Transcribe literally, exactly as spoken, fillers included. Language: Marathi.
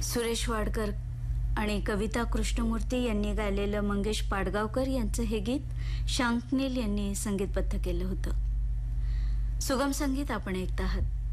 सुरेश वाडकर आणि कविता कृष्णमूर्ती यांनी गायलेलं मंगेश पाडगावकर यांचं हे गीत शांकनील यांनी संगीतबद्ध केलं होतं. सुगम संगीत आपण ऐकत आहात.